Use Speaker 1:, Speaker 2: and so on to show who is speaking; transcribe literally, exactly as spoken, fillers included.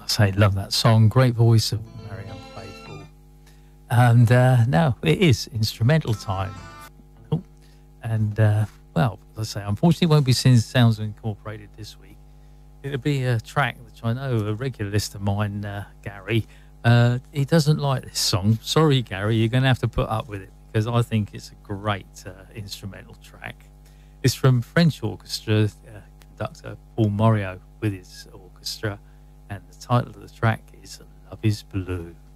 Speaker 1: say, love that song. Great voice of Marianne Faithfull. And uh, now it is instrumental time. Oh, and, uh, well, as I say, unfortunately, it won't be Sounds Incorporated this week. It'll be a track which I know a regular listener of mine, uh, Gary, uh, he doesn't like this song. Sorry, Gary, you're going to have to put up with it because I think it's a great uh, instrumental track. It's from French orchestra uh, conductor Paul Morio with his orchestra, and the title of the track is Love is Blue.